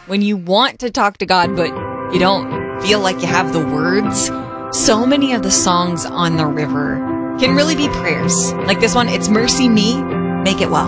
when you want to talk to God, but you don't feel like you have the words, so many of the songs on the river can really be prayers. Like this one, it's Mercy Me, Make It Well.